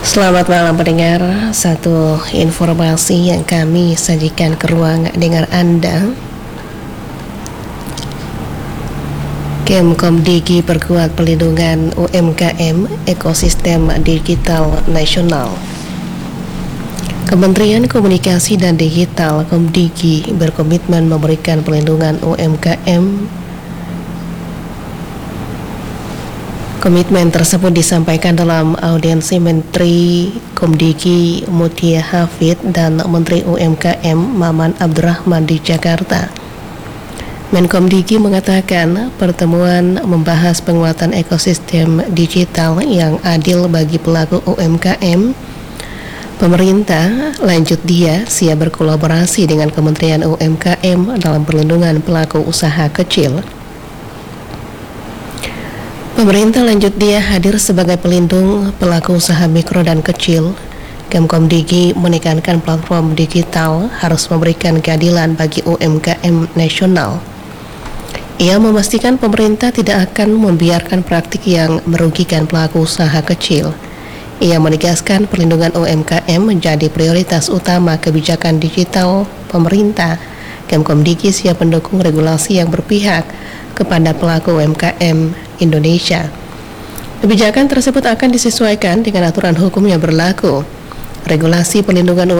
Selamat malam pendengar, satu informasi yang kami sajikan ke ruang dengar Anda. Kemkomdigi perkuat pelindungan UMKM ekosistem digital nasional. Kementerian Komunikasi dan Digital Komdigi berkomitmen memberikan pelindungan UMKM. Komitmen tersebut disampaikan dalam audiensi Menteri Komdigi Mutia Hafid dan Menteri UMKM Maman Abdurrahman di Jakarta. Menkomdigi mengatakan pertemuan membahas penguatan ekosistem digital yang adil bagi pelaku UMKM. Pemerintah lanjut dia siap berkolaborasi dengan Kementerian UMKM dalam perlindungan pelaku usaha kecil. Pemerintah lanjut dia hadir sebagai pelindung pelaku usaha mikro dan kecil. Kemkomdigi menekankan platform digital harus memberikan keadilan bagi UMKM nasional. Ia memastikan pemerintah tidak akan membiarkan praktik yang merugikan pelaku usaha kecil. Ia menegaskan perlindungan UMKM menjadi prioritas utama kebijakan digital pemerintah. Kemkomdigi siap mendukung regulasi yang berpihak kepada pelaku UMKM Indonesia. Kebijakan tersebut akan disesuaikan dengan aturan hukum yang berlaku. Regulasi perlindungan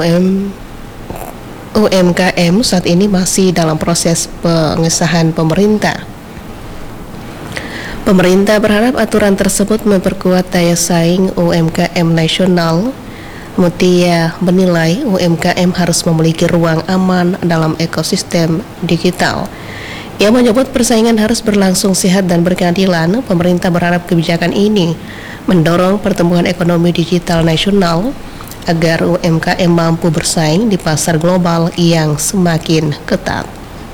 UMKM saat ini masih dalam proses pengesahan pemerintah. Pemerintah berharap aturan tersebut memperkuat daya saing UMKM nasional. Mutia menilai UMKM harus memiliki ruang aman dalam ekosistem digital. Ia menyebut persaingan harus berlangsung sehat dan berkeadilan. Pemerintah berharap kebijakan ini mendorong pertumbuhan ekonomi digital nasional agar UMKM mampu bersaing di pasar global yang semakin ketat.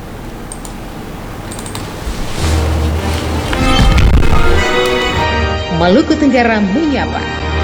Maluku Tenggara menyapa.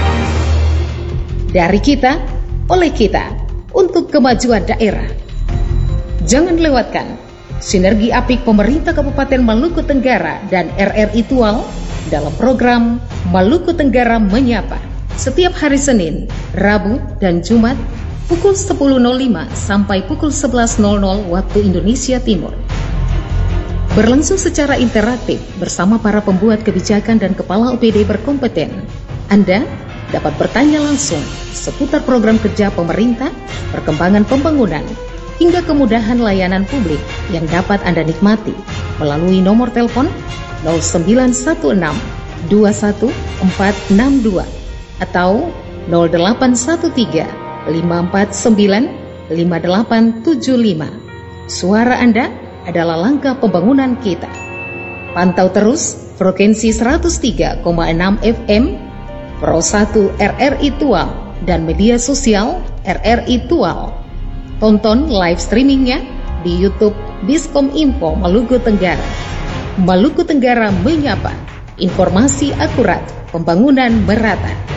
Dari kita, oleh kita, untuk kemajuan daerah. Jangan lewatkan sinergi apik pemerintah Kabupaten Maluku Tenggara dan RRI Tual dalam program Maluku Tenggara Menyapa setiap hari Senin, Rabu, dan Jumat pukul 10.05 sampai pukul 11.00 waktu Indonesia Timur. Berlangsung secara interaktif bersama para pembuat kebijakan dan kepala OPD berkompeten. Anda dapat bertanya langsung seputar program kerja pemerintah, perkembangan pembangunan, hingga kemudahan layanan publik yang dapat Anda nikmati melalui nomor telepon 0916 21462 atau 0813 549 5875. Suara Anda adalah langkah pembangunan kita. Pantau terus frekuensi 103,6 FM Pro 1 RRI Tual dan media sosial RRI Tual. Tonton live streamingnya di YouTube Biskom Info Maluku Tenggara. Maluku Tenggara menyapa, informasi akurat, pembangunan merata.